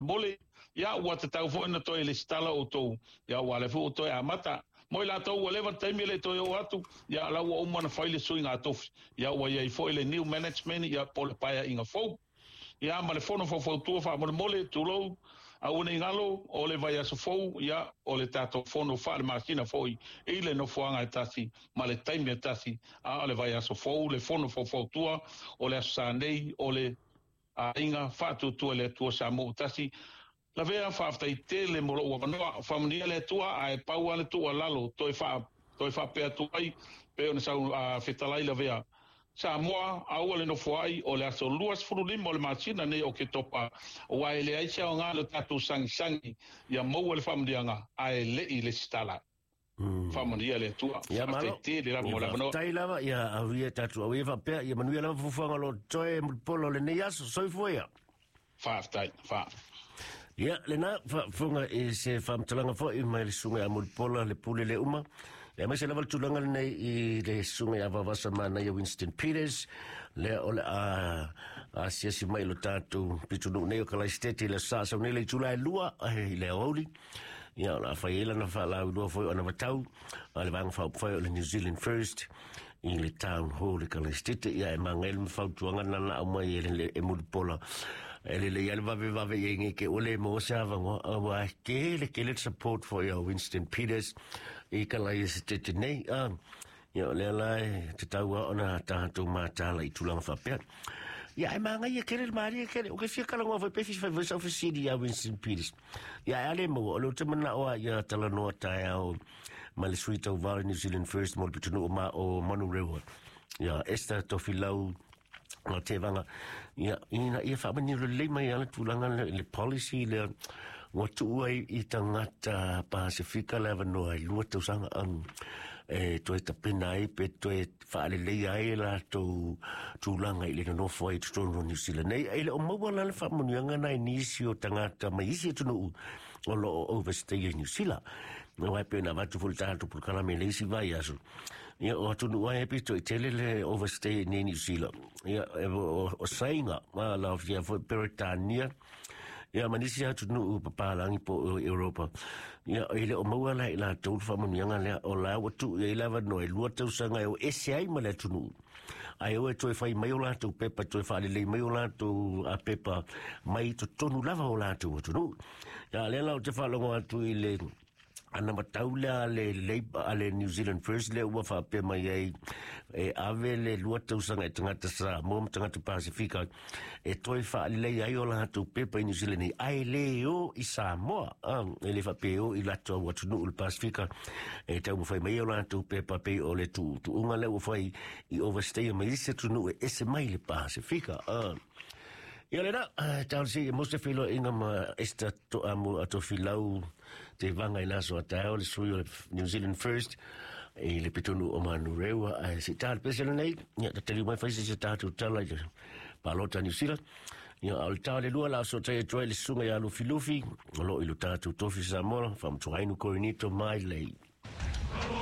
mole ya ua te tau fo ina toi le stala o tou ya ua le fo o toi a mata moi la tau ua lewa taimi le toi o atu ya la ua umana faile sui ngā tofi ya ua iai fo ile new management ya pole paia inga fo ya ma le fono fo tua fa mole tulou a une ngalo o le vai aso fo ya o le tato fono fa le makina fo i le no foanga tasi ma le taimi tasi a le vai aso fo le fono fo tua o le asandei o le a inga fatu tu le tua sa mo tasi la vea fa ftai te le mo o no fa mnia le tua ai pau le tua lalo toi fa pe tu ai pe ona sa a fetalai la vea sa moa au le no foi o le aso luas furuli mo le machina ne o ke topa o ai le ai sa nga le tatu sangi ya mo le famdia nga ai le i le stala familia le tua ya malo te le la mo la no tailava ya avia tatu o fa pe ya manuela la fufanga lo toe polo le ne yaso soi foia fa ya le na funga e se fam talanga fo i mai le sunga mo polo le pule le uma le mai se lava tulanga nei i le sunga ya vavasa mana ya Winston Peters le ole a si mai lo tatu pitunu nei o kala stete le sa nei le tula lua i le oli ya la faila na fa la do foi ona matau ale vang fa foi le New Zealand First in le town hall ka le stete ya mangel fa tuanga na na mai le emulpola ele le ya va yenge ke ole mo sa va wa ke le support for your Winston Peters e ka la stete nei ya le la te taua ona tatu mata la itulanga fa pe ya manga ya kere mari kere o ke fia kala ngova pe fa va ofisidi ya Winston Peters ya ale mo lo te mana o ya tala no ta o mali suite o Valley New Zealand First mo pitunu ma o Manurewa ya esta to filau o te vanga ya ina ia fa mani le mai ala tulanga le policy le o tu ai i tangata Pacifica le no ai lu to sanga to ta penai pe to fa le ai la to tulanga ile no foi to New Zealand nei ile o mo wala le fa mani nga na inisio tangata mai si tu no o lo overstay New Zealand no ai pe na va tu volta tu por kala me le si vai aso ya o tu no ai pe to tele overstay in New Zealand ya o sainga ma la via for Britania ya manisi atu no papalangi po Europa ya ile o mo la ila tu fa mo nyanga le o la o tu ya lava no e luata usanga o SI ma le tu ai o to fa mai o la tu pepa to fa le mai o la tu a pepa mai to tonu lava o la tu ya le la o te fa longo atu ile ana mataula le New Zealand First le ua fa pe mai ai e ave le luata usanga tangata sa mo tangata Pacifica e toi fa le ai ola tu pe pa New Zealand ai le o i Samoa ele fa pe o i lato watu no Pacifica e tau fa mai ola tu pe pa pe o le tu unga le fa i overstay mai se tu no ese mai le Pacifica ia lera, tau si, moste filo inga ma esta to amu ato filau te vanga i laso a tau, le sui o New Zealand First, e le pitunu o Manurewa, si tāle pesela nei, ia ta teli mai faisi si tātu tala i palota New Zealand, ia au le tāle lua la so te troe le sunga i alu filufi, o lo ilu tātu tofi Samoa, fam tuainu korinito mai lei.